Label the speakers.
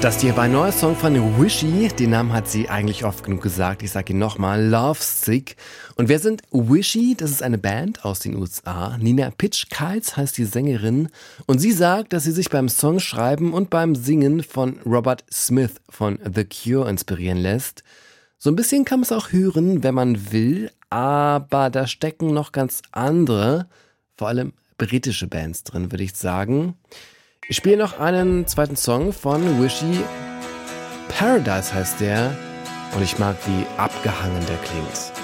Speaker 1: Das hier war ein neuer Song von Wishy. Den Namen hat sie eigentlich oft genug gesagt. Ich sage ihn nochmal, Lovesick. Und wer sind Wishy? Das ist eine Band aus den USA. Nina Pitsch-Kals heißt die Sängerin. Und sie sagt, dass sie sich beim Songschreiben und beim Singen von Robert Smith von The Cure inspirieren lässt. So ein bisschen kann man es auch hören, wenn man will. Aber da stecken noch ganz andere, vor allem britische Bands drin, würde ich sagen. Ich spiele noch einen zweiten Song von Wishy. Paradise heißt der. Und ich mag, wie abgehangen der klingt.